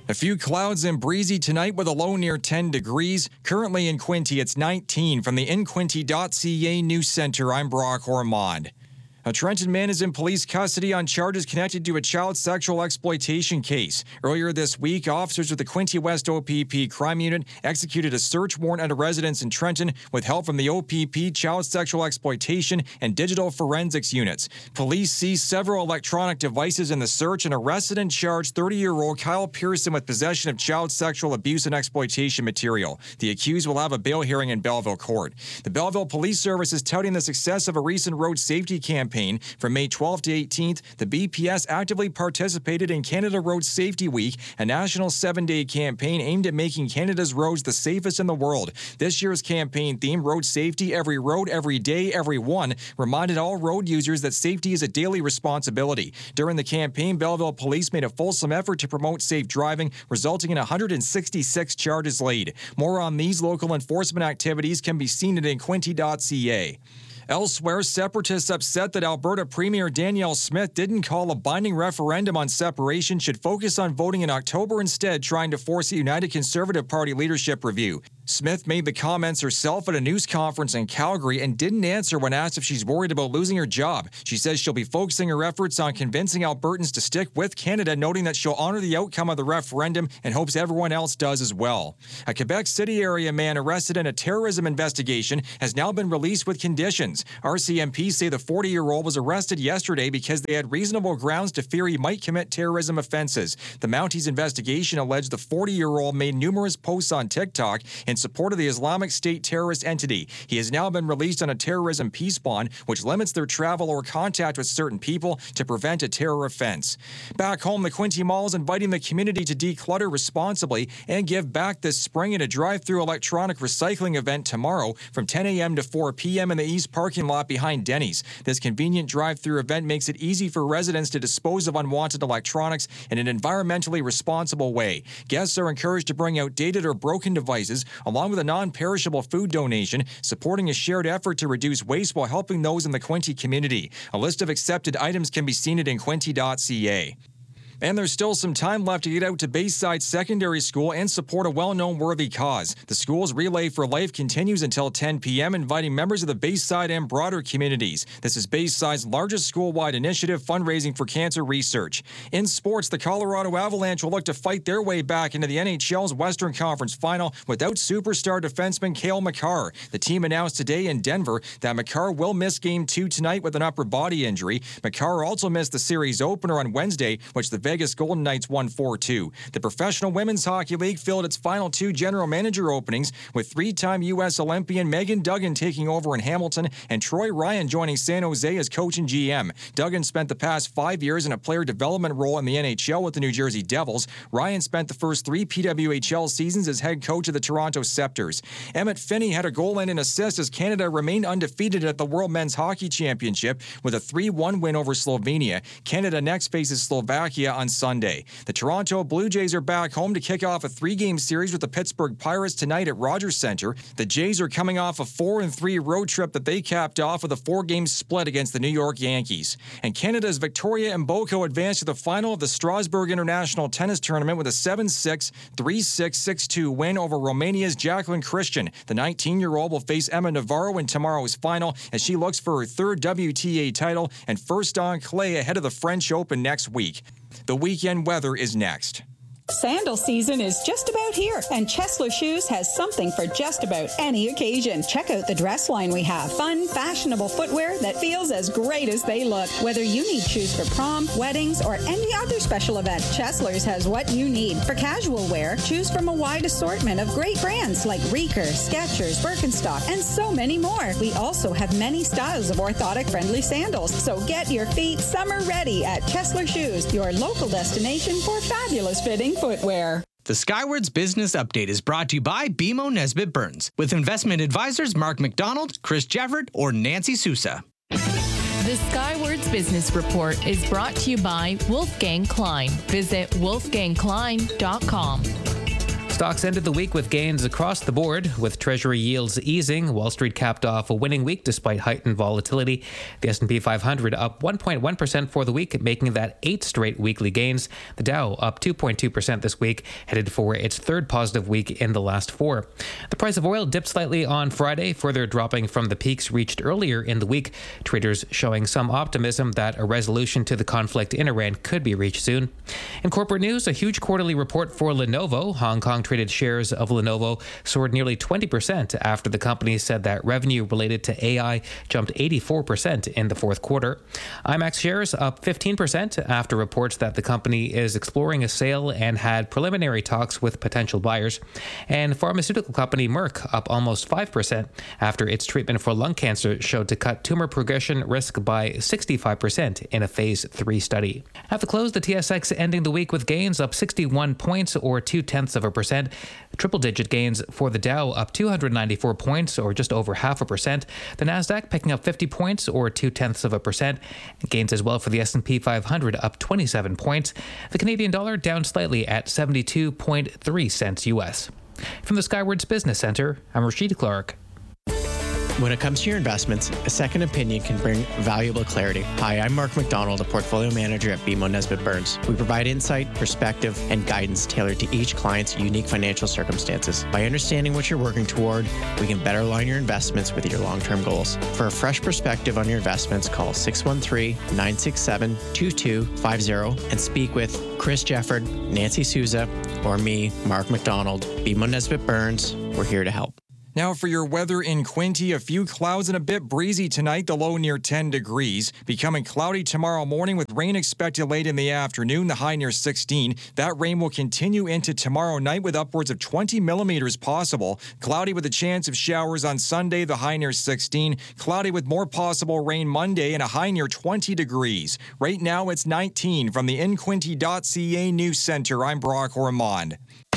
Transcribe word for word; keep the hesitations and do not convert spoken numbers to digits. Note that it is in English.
A few clouds and breezy tonight with a low near ten degrees. Currently in Quinte, it's nineteen. From the in quinte dot c a News Center, I'm Brock Ormond. A Trenton man is in police custody on charges connected to a child sexual exploitation case. Earlier this week, officers with the Quinte West O P P crime unit executed a search warrant at a residence in Trenton with help from the O P P Child Sexual Exploitation and Digital Forensics units. Police seized several electronic devices in the search and arrested and charged thirty-year-old Kyle Pearson with possession of child sexual abuse and exploitation material. The accused will have a bail hearing in Belleville Court. The Belleville Police Service is touting the success of a recent road safety campaign. From May twelfth to eighteenth, the B P S actively participated in Canada Road Safety Week, a national seven-day campaign aimed at making Canada's roads the safest in the world. This year's campaign theme, Road Safety, Every Road, Every Day, Every One, reminded all road users that safety is a daily responsibility. During the campaign, Belleville Police made a fulsome effort to promote safe driving, resulting in one hundred sixty-six charges laid. More on these local enforcement activities can be seen at in quinte dot c a. Elsewhere, separatists upset that Alberta Premier Danielle Smith didn't call a binding referendum on separation should focus on voting in October instead, trying to force a United Conservative Party leadership review. Smith made the comments herself at a news conference in Calgary and didn't answer when asked if she's worried about losing her job. She says she'll be focusing her efforts on convincing Albertans to stick with Canada, noting that she'll honor the outcome of the referendum and hopes everyone else does as well. A Quebec City area man arrested in a terrorism investigation has now been released with conditions. R C M P say the forty-year-old was arrested yesterday because they had reasonable grounds to fear he might commit terrorism offenses. The Mounties investigation alleged the forty-year-old made numerous posts on TikTok in support of the Islamic State terrorist entity. He has now been released on a terrorism peace bond, which limits their travel or contact with certain people to prevent a terror offense. Back home, the Quinte Mall is inviting the community to declutter responsibly and give back this spring at a drive-through electronic recycling event tomorrow from ten a m to four p m in the East parking lot behind Denny's. This convenient drive-through event makes it easy for residents to dispose of unwanted electronics in an environmentally responsible way. Guests are encouraged to bring outdated or broken devices, along with a non-perishable food donation, supporting a shared effort to reduce waste while helping those in the Quinte community. A list of accepted items can be seen at in quinte dot c a. And there's still some time left to get out to Bayside Secondary School and support a well-known worthy cause. The school's Relay for Life continues until ten p m, inviting members of the Bayside and broader communities. This is Bayside's largest school-wide initiative fundraising for cancer research. In sports, the Colorado Avalanche will look to fight their way back into the N H L's Western Conference Final without superstar defenseman Cale Makar. The team announced today in Denver that Makar will miss Game two tonight with an upper body injury. Makar also missed the series opener on Wednesday, which the Vegas Golden Knights won four two. The Professional Women's Hockey League filled its final two general manager openings, with three-time U S Olympian Megan Duggan taking over in Hamilton and Troy Ryan joining San Jose as coach and G M. Duggan spent the past five years in a player development role in the N H L with the New Jersey Devils. Ryan spent the first three P W H L seasons as head coach of the Toronto Scepters. Emmett Finney had a goal and an assist as Canada remained undefeated at the World Men's Hockey Championship with a three one win over Slovenia. Canada next faces Slovakia on Sunday. The Toronto Blue Jays are back home to kick off a three-game series with the Pittsburgh Pirates tonight at Rogers Center. The Jays are coming off a four and three road trip that they capped off with a four-game split against the New York Yankees. And Canada's Victoria Mboko advanced to the final of the Strasbourg International Tennis Tournament with a seven six, three six, six two win over Romania's Jacqueline Christian. The nineteen-year-old will face Emma Navarro in tomorrow's final as she looks for her third W T A title and first on clay ahead of the French Open next week. The weekend weather is next. Sandal season is just about here, and Chesler Shoes has something for just about any occasion. Check out the dress line we have. Fun, fashionable footwear that feels as great as they look. Whether you need shoes for prom, weddings, or any other special event, Chesler's has what you need. For casual wear, choose from a wide assortment of great brands like Reeker, Skechers, Birkenstock, and so many more. We also have many styles of orthotic-friendly sandals, so get your feet summer ready at Chesler Shoes, your local destination for fabulous fitting footwear. The Skywards Business Update is brought to you by B M O Nesbitt Burns, with investment advisors Mark McDonald, Chris Jefford, or Nancy Sousa. The Skywards Business Report is brought to you by Wolfgang Klein. Visit wolfgang klein dot com. Stocks ended the week with gains across the board, with Treasury yields easing. Wall Street capped off a winning week despite heightened volatility. The S and P five hundred up one point one percent for the week, making that eight straight weekly gains. The Dow up two point two percent this week, headed for its third positive week in the last four. The price of oil dipped slightly on Friday, further dropping from the peaks reached earlier in the week. Traders showing some optimism that a resolution to the conflict in Iran could be reached soon. In corporate news, a huge quarterly report for Lenovo. Hong Kong traded shares of Lenovo soared nearly twenty percent after the company said that revenue related to A I jumped eighty-four percent in the fourth quarter. IMAX shares up fifteen percent after reports that the company is exploring a sale and had preliminary talks with potential buyers. And pharmaceutical company Merck up almost five percent after its treatment for lung cancer showed to cut tumor progression risk by sixty-five percent in a phase three study. At the close, the T S X ending the week with gains up sixty-one points or two-tenths of a percent. Triple-digit gains for the Dow up two hundred ninety-four points or just over half a percent. The Nasdaq picking up fifty points or two-tenths of a percent. Gains as well for the S and P five hundred up twenty-seven points. The Canadian dollar down slightly at seventy-two point three cents U S. From the Skywards Business Center, I'm Rashid Clark. When it comes to your investments, a second opinion can bring valuable clarity. Hi, I'm Mark McDonald, a portfolio manager at B M O Nesbitt Burns. We provide insight, perspective, and guidance tailored to each client's unique financial circumstances. By understanding what you're working toward, we can better align your investments with your long-term goals. For a fresh perspective on your investments, call six one three, nine six seven, two two five zero and speak with Chris Jefford, Nancy Souza, or me, Mark McDonald. B M O Nesbitt Burns, we're here to help. Now for your weather in Quinte, a few clouds and a bit breezy tonight, the low near ten degrees. Becoming cloudy tomorrow morning with rain expected late in the afternoon, the high near sixteen. That rain will continue into tomorrow night with upwards of twenty millimeters possible. Cloudy with a chance of showers on Sunday, the high near sixteen. Cloudy with more possible rain Monday and a high near twenty degrees. Right now it's nineteen. From the in quinte dot c a News Center, I'm Brock Ormond.